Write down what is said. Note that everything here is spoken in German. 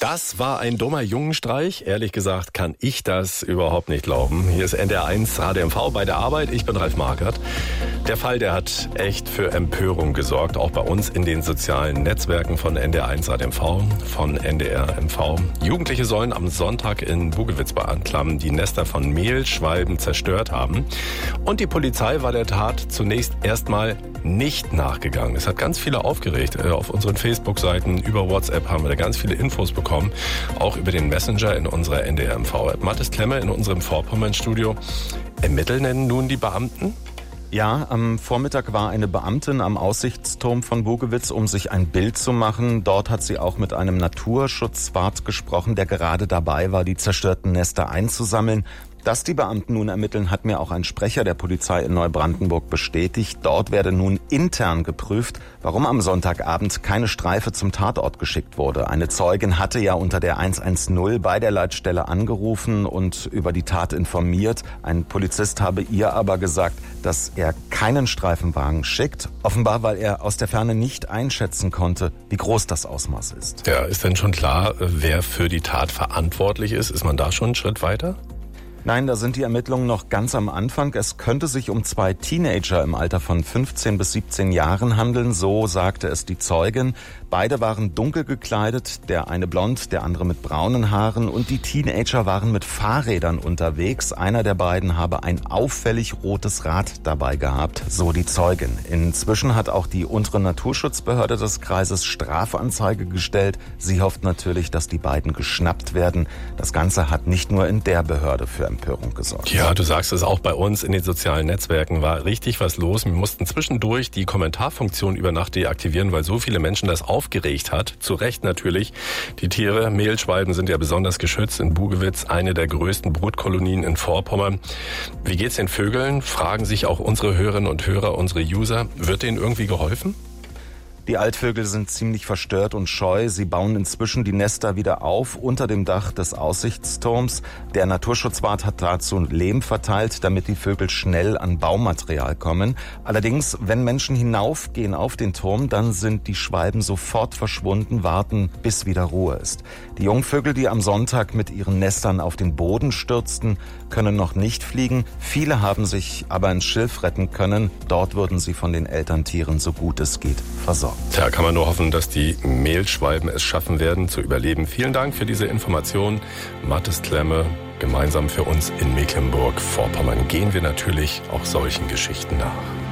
Das war ein dummer Jungenstreich. Ehrlich gesagt kann ich das überhaupt nicht glauben. Hier ist NDR1 HDMV bei der Arbeit. Ich bin Ralf Markert. Der Fall, der hat echt für Empörung gesorgt, auch bei uns in den sozialen Netzwerken von NDR1 HDMV, von NDR MV. Jugendliche sollen am Sonntag in Bugewitz bei Anklam die Nester von Mehlschwalben zerstört haben. Und die Polizei war der Tat zunächst erstmal nicht nachgegangen. Es hat ganz viele aufgeregt. Auf unseren Facebook-Seiten, über WhatsApp haben wir da ganz viele Infos bekommen. Auch über den Messenger in unserer NDR-MV-App. Mathis Klemme in unserem Vorpommern-Studio. Ermitteln denn nun die Beamten? Ja, am Vormittag war eine Beamtin am Aussichtsturm von Bugewitz, um sich ein Bild zu machen. Dort hat sie auch mit einem Naturschutzwart gesprochen, der gerade dabei war, die zerstörten Nester einzusammeln. Dass die Beamten nun ermitteln, hat mir auch ein Sprecher der Polizei in Neubrandenburg bestätigt. Dort werde nun intern geprüft, warum am Sonntagabend keine Streife zum Tatort geschickt wurde. Eine Zeugin hatte ja unter der 110 bei der Leitstelle angerufen und über die Tat informiert. Ein Polizist habe ihr aber gesagt, dass er keinen Streifenwagen schickt. Offenbar, weil er aus der Ferne nicht einschätzen konnte, wie groß das Ausmaß ist. Ja, ist denn schon klar, wer für die Tat verantwortlich ist? Ist man da schon einen Schritt weiter? Nein, da sind die Ermittlungen noch ganz am Anfang. Es könnte sich um 2 Teenager im Alter von 15 bis 17 Jahren handeln, so sagte es die Zeugin. Beide waren dunkel gekleidet, der eine blond, der andere mit braunen Haaren, und die Teenager waren mit Fahrrädern unterwegs. Einer der beiden habe ein auffällig rotes Rad dabei gehabt, so die Zeugin. Inzwischen hat auch die untere Naturschutzbehörde des Kreises Strafanzeige gestellt. Sie hofft natürlich, dass die beiden geschnappt werden. Das Ganze hat nicht nur in der Behörde für Empörung gesorgt. Ja, du sagst es, auch bei uns in den sozialen Netzwerken war richtig was los. Wir mussten zwischendurch die Kommentarfunktion über Nacht deaktivieren, weil so viele Menschen das aufgeregt hat. Zu Recht natürlich. Die Tiere, Mehlschwalben, sind ja besonders geschützt in Bugewitz, eine der größten Brutkolonien in Vorpommern. Wie geht's den Vögeln? Fragen sich auch unsere Hörerinnen und Hörer, unsere User. Wird denen irgendwie geholfen? Die Altvögel sind ziemlich verstört und scheu. Sie bauen inzwischen die Nester wieder auf unter dem Dach des Aussichtsturms. Der Naturschutzwart hat dazu Lehm verteilt, damit die Vögel schnell an Baumaterial kommen. Allerdings, wenn Menschen hinaufgehen auf den Turm, dann sind die Schwalben sofort verschwunden, warten, bis wieder Ruhe ist. Die Jungvögel, die am Sonntag mit ihren Nestern auf den Boden stürzten, können noch nicht fliegen. Viele haben sich aber ins Schilf retten können. Dort würden sie von den Elterntieren, so gut es geht, versorgt. Tja, kann man nur hoffen, dass die Mehlschwalben es schaffen werden, zu überleben. Vielen Dank für diese Information. Mathis Klemme, gemeinsam für uns in Mecklenburg-Vorpommern gehen wir natürlich auch solchen Geschichten nach.